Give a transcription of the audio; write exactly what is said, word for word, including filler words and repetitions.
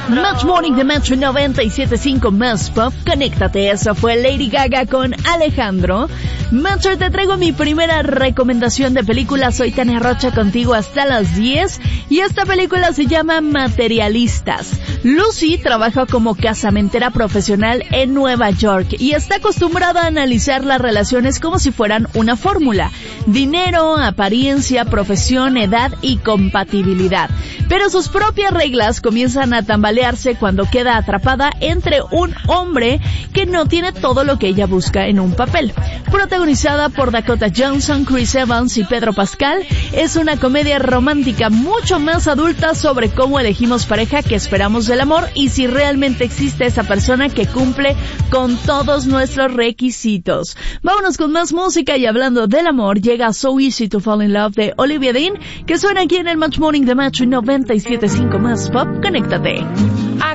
Match Morning de Metro noventa y siete punto cinco más pop. Conéctate, eso fue Lady Gaga con Alejandro. Metro, te traigo mi primera recomendación de película. Soy Tania Rocha contigo hasta las diez. Y esta película se llama Materialistas. Lucy trabaja como casamentera profesional en Nueva York y está acostumbrada a analizar las relaciones como si fueran una fórmula: dinero, apariencia, profesión, edad y compatibilidad. Pero sus propias reglas comienzan a tambalearse cuando queda atrapada entre un hombre que no tiene todo lo que ella busca en un papel. Protagonizada por Dakota Johnson, Chris Evans y Pedro Pascal, es una comedia romántica mucho más adulta sobre cómo elegimos pareja, que esperamos del amor y si realmente existe esa persona que cumple con todos nuestros requisitos. Vámonos con más música, y hablando del amor, llega So Easy to Fall in Love de Olivia Dean, que suena aquí en el Match Morning de Match noventa y siete punto cinco más pop. Conéctate.